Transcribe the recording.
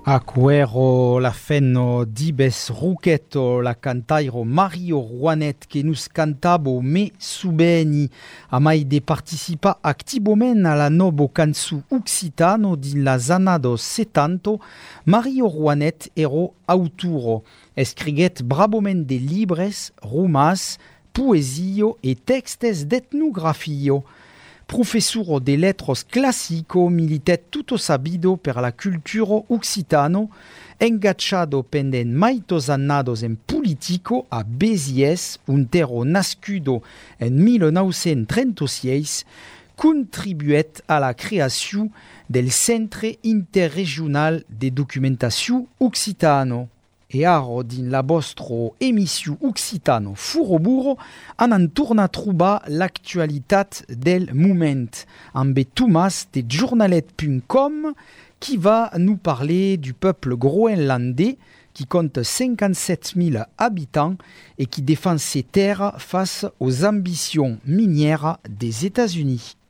Acuero la fenno dibes ruchetto la cantairo Mario Juanet che nus cantabo me subeni a mai de participa actibomen alla nobo canzu occitano din la zanado 70 Mario Juanet ero autoro escriguet brabomen de libres, rumas, poesio e textes d'etnografio. Professuro de letros classico militet tutto sabido per la culturo occitano, engaggiado pendent maitos annados en politico a Béziers, un terro nascudo en 1936, contribuet a la creació del Centre Interregional de Documentació Occitano. E aro din la vostro emissió Occitano Furoburo an torna a trobar l'actualitat del moment amb Thomas de journalet.com qui va nous parler du peuple groenlandais qui compte 57 000 habitants et qui défend ses terres face aux ambitions minières des États-Unis.